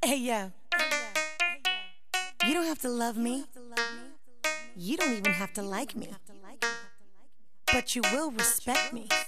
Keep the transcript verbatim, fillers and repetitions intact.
Hey, yo. You don't have to love me. You don't even have to like me. But you will respect me.